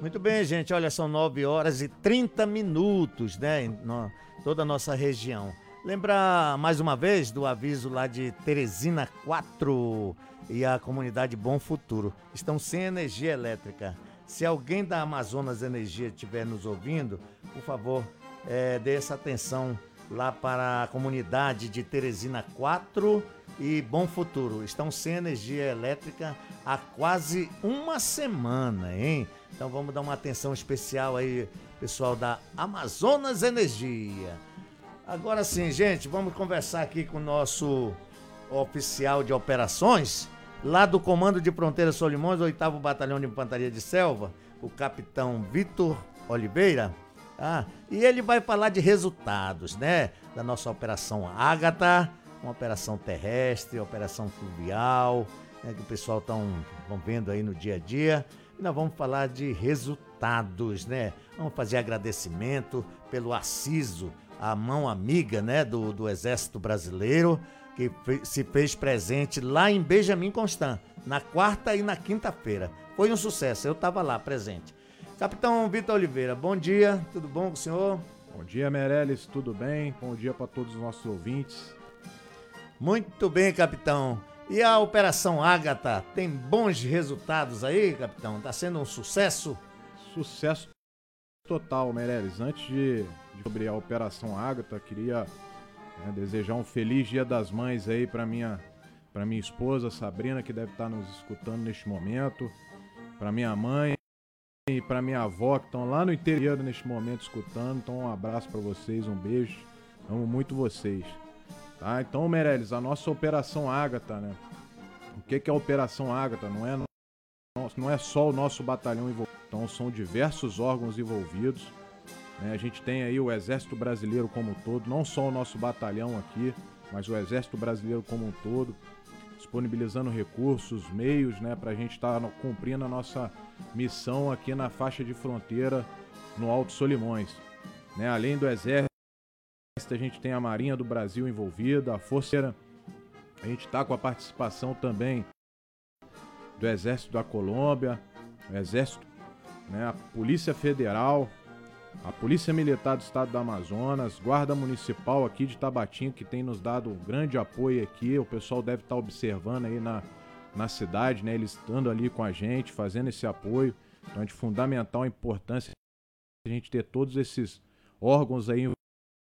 Muito bem, gente. Olha, são 9 horas e 30 minutos, né? Toda a nossa região. Lembrar mais uma vez do aviso lá de Teresina 4 e a comunidade Bom Futuro. Estão sem energia elétrica. Se alguém da Amazonas Energia estiver nos ouvindo, por favor, dê essa atenção lá para a comunidade de Teresina 4 e Bom Futuro. Estão sem energia elétrica há quase uma semana, hein? Então vamos dar uma atenção especial aí, pessoal da Amazonas Energia. Agora sim, gente, vamos conversar aqui com o nosso oficial de operações, lá do Comando de Fronteira Solimões, 8º Batalhão de Infantaria de Selva, o capitão Vitor Oliveira. E ele vai falar de resultados, né? Da nossa Operação Ágata, uma operação terrestre, operação fluvial, né, que o pessoal vão vendo aí no dia a dia. E nós vamos falar de resultados, né? Vamos fazer agradecimento pelo aciso, a mão amiga, né, do Exército Brasileiro, que se fez presente lá em Benjamin Constant, na quarta e na quinta-feira. Foi um sucesso, eu estava lá presente. Capitão Vitor Oliveira, bom dia, tudo bom com o senhor? Bom dia, Meirelles, tudo bem? Bom dia para todos os nossos ouvintes. Muito bem, capitão. E a Operação Ágata tem bons resultados aí, capitão? Tá sendo um sucesso? Sucesso total, Meirelles. Antes de sobre a Operação Ágata, queria desejar um feliz Dia das Mães aí para minha esposa Sabrina, que deve estar nos escutando neste momento, para minha mãe e para minha avó, que estão lá no interior neste momento escutando. Então um abraço para vocês, um beijo, amo muito vocês. Tá? Então, Meirelles, a nossa Operação Ágata, né? O que é a Operação Ágata? Não é só o nosso batalhão envolvido, então são diversos órgãos envolvidos, né? A gente tem aí o Exército Brasileiro como um todo, não só o nosso batalhão aqui, mas o Exército Brasileiro como um todo, disponibilizando recursos, meios, né, para a gente estar cumprindo a nossa missão aqui na faixa de fronteira no Alto Solimões, né? Além do Exército, a gente tem a Marinha do Brasil envolvida, a Força Aérea, a gente está com a participação também do Exército da Colômbia, o Exército, né, a Polícia Federal, a Polícia Militar do Estado do Amazonas, Guarda Municipal aqui de Tabatinga, que tem nos dado um grande apoio aqui. O pessoal deve estar observando aí na cidade, né, eles estando ali com a gente, fazendo esse apoio. Então é de fundamental importância a gente ter todos esses órgãos aí